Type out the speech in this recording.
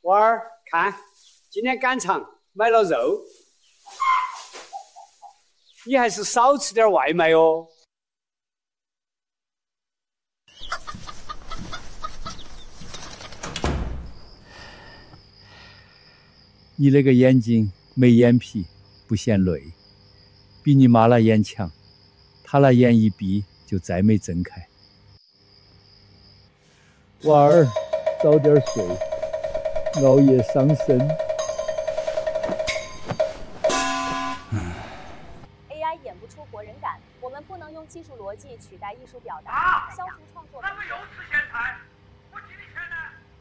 娃儿，看，今天赶场买了肉，你还是少吃点外卖哦。 你那个眼睛没眼皮，不嫌累，比你妈那眼强，她那眼一闭就再没睁开。娃儿，早点睡，熬夜伤身。 AI 演不出活人感，我们不能用技术逻辑取代艺术表达，消除创作。 咱们又吃咸菜。